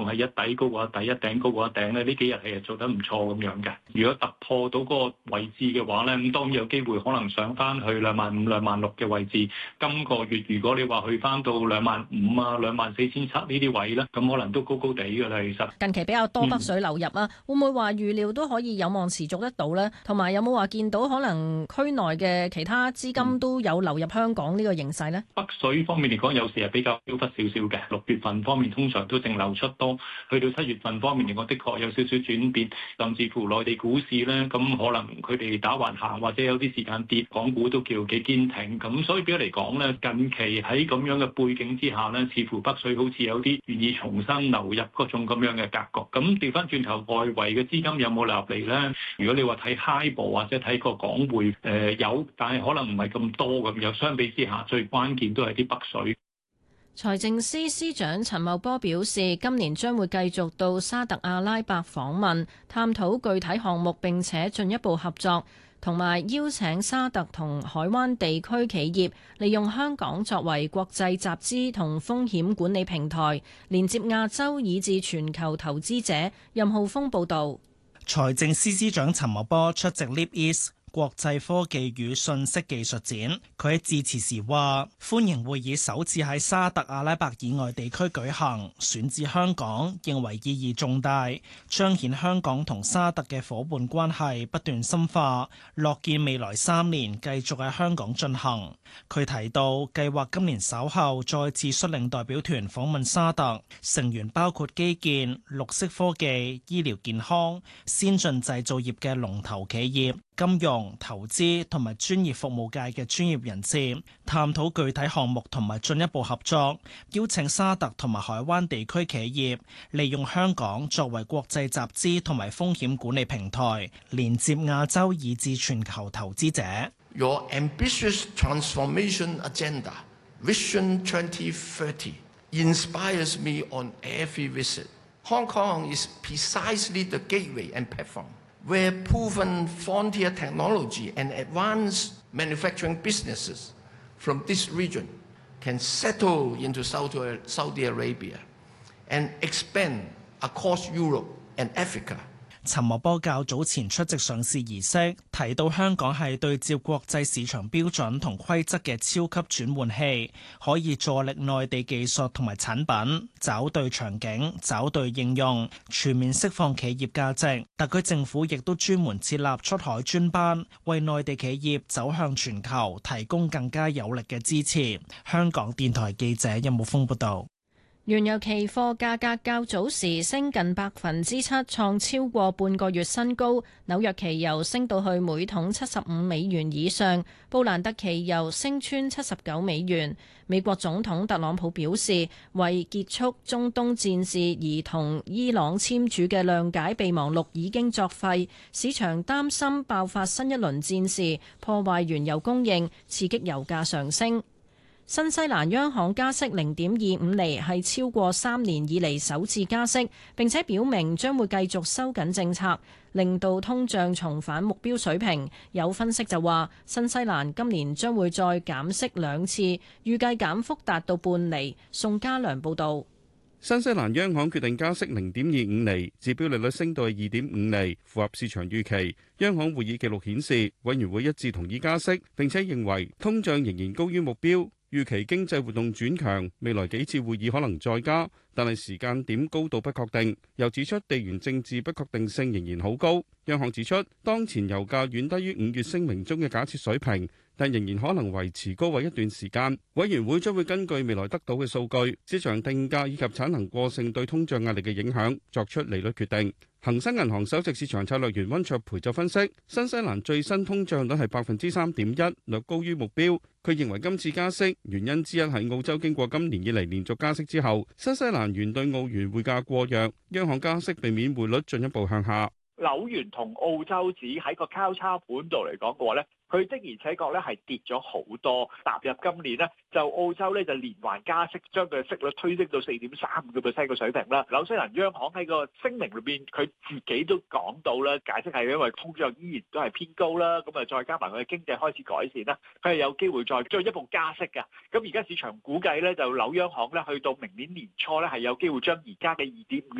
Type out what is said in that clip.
係一底高過一底，一頂高過一頂咧，呢幾日係做得唔錯咁樣嘅。如果突破到嗰個位置嘅話咧，咁當然有機會可能上翻去25,000、26,000嘅位置。今個月如果你話去翻到25,000啊、24,700呢啲位咧，咁可能都高高地㗎啦。其實近期比較多北水流入啊，會唔會話預料都可以有望持續得到咧？同埋有冇話見到可能區內嘅其他資金都有流入香港呢個形勢咧？ 北水方面嚟講，有時係比較飄忽少少嘅。6月份方面通常都淨流出多，去到7月份方面嚟講，的確有少少轉變，甚至乎內地股市咧，咁可能佢哋打橫行或者有啲時間跌，港股都叫幾堅挺。咁所以比較嚟講咧，近期喺咁樣嘅背景之下咧，似乎北水好似有啲願意重新流入嗰種咁樣嘅格局。咁調翻轉頭，外圍嘅資金有冇流入嚟咧？如果你話睇 HIBOR 或者睇個港匯，有，但係可能唔係咁多咁樣。相比之下，最關鍵都係啲北水。 財政司司長陳茂波表示，今年將會繼續到沙特阿拉伯訪問，探討具體項目，並且進一步合作，同埋邀請沙特同海灣地區企業利用香港作為國際集資同風險管理平台，連接亞洲以至全球投資者。任浩峰報導。 財政司司長陳茂波出席 Leap East國際科技與信息技術展，佢喺致辭時話：歡迎會議首次喺沙特阿拉伯以外地區舉行，選址香港，認為意義重大，彰顯香港同沙特嘅伙伴關係不斷深化，樂見未來3年繼續喺香港進行。佢提到，計劃今年稍後再次率領代表團訪問沙特，成員包括基建、綠色科技、醫療健康、先進製造業嘅龍頭企業、金融、投資同埋專業服務界嘅專業人士，探討具體項目同埋進一步合作，邀請沙特同埋海灣地區企業利用香港作為國際集資同埋風險管理平台，連接亞洲以至全球投資者。 Your ambitious transformation agenda, Vision 2030, inspires me on every visit. Hong Kong is precisely the gateway and platform where proven frontier technology and advanced manufacturing businesses from this region can settle into Saudi Arabia and expand across Europe and Africa. 陳茂波較早前出席上市儀式，提到香港係對照國際市場標準同規則嘅超級轉換器，可以助力內地技術同埋產品找對場景、找對應用，全面釋放企業價值。特區政府亦都專門設立出海專班，為內地企業走向全球提供更加有力嘅支持。香港電台記者任武峰報道。 原油期貨價格較早時升近7%，創超過半個月新高。紐約期油升到去每桶75美元以上，布蘭特期油升穿79美元。美國總統特朗普表示，為結束中東戰事而同伊朗簽署嘅諒解備忘錄已經作廢，市場擔心爆發新一輪戰事，破壞原油供應，刺激油價上升。新西蘭央行加息0.25厘，係超過3年以嚟首次加息，並且表明將會繼續收緊政策，令到通脹重返目標水平。有分析就話，新西蘭今年將會再減息2次，預計減幅達到半厘。宋家良報導。 新西蘭央行決定加息0.25厘，指標利率升到2.5厘，符合市場預期。央行會議記錄顯示，委員會一致同意加息，並且認為通脹仍然高於目標。預期經濟活動轉強，未來幾次會議可能再加，但係時間點高度不確定。又指出地緣政治不確定性仍然好高。央行指出，當前油價遠低於5月聲明中嘅假設水平，但仍然可能維持高位一段時間。委員會將會根據未來得到嘅數據、市場定價以及產能過剩對通脹壓力嘅影響，作出利率決定。恒生銀行首席市場策略員溫卓培就分析，新西蘭最新通脹率係3.1%，略高於目標。佢認為今次加息原因之一係澳洲經過今年以嚟連續加息之後，新西蘭元對澳元匯價過弱，央行加息避免匯率進一步向下。 紐元同澳洲紙喺個交叉盤度嚟講嘅話咧，佢的而且確咧係跌咗好多。踏入今年咧，就澳洲咧就連環加息，將佢嘅息率推升到4.35% 嘅水平啦。紐西蘭央行喺個聲明裏邊，佢自己都講到啦，解釋係因為通脹依然都係偏高啦，咁啊再加埋佢嘅經濟開始改善啦，佢係有機會再進一步加息㗎。咁而家市場估計咧，就紐央行咧去到明年年初咧係有機會將而家嘅2.5